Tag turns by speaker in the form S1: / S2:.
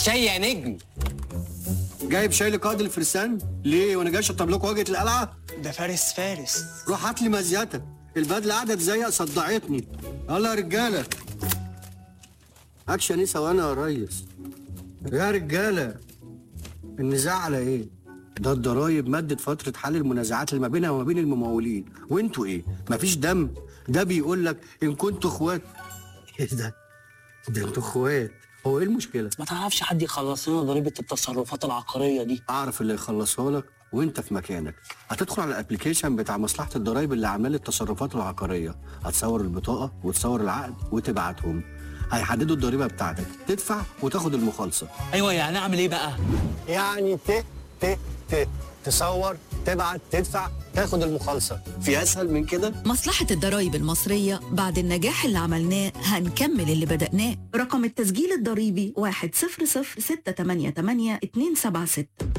S1: الشاي يا نجم.
S2: جايب شاي لقائد الفرسان ليه وانا جاي اشطب لكم واجهه القلعه؟
S3: ده فارس.
S2: روح هات لي مزيتك، البدله قعدت زيق صدعتني. يلا يا رجاله. اكشن ايه ثواني يا ريس؟ يا رجاله النزاع على ايه؟ ده الضرايب مدت فترة حل المنازعات اللي ما بينها وما بين الممولين، وانتوا ايه؟ مفيش دم؟ ده بيقول لك ان كنتوا اخوات. ايه ده انتوا اخوات، هو ايه المشكلة؟
S3: ما تعرفش حد يخلص لنا ضريبه التصرفات العقاريه دي؟
S2: اعرف اللي يخلصها لك وانت في مكانك. هتدخل على الابلكيشن بتاع مصلحة الضرايب اللي عامله لي التصرفات العقارية، هتصور البطاقة وتصور العقد وتبعتهم. هيحددوا الضريبة بتاعتك، تدفع وتاخد المخالصة.
S3: ايوه، يعني اعمل ايه بقى؟
S2: يعني تصور، تبعت، تدفع، تاخد المخالصة. في اسهل من كده؟
S4: مصلحة الضرايب المصرية بعد النجاح اللي عملناه هنكمل اللي بدأناه. رقم التسجيل الضريبي 100688276.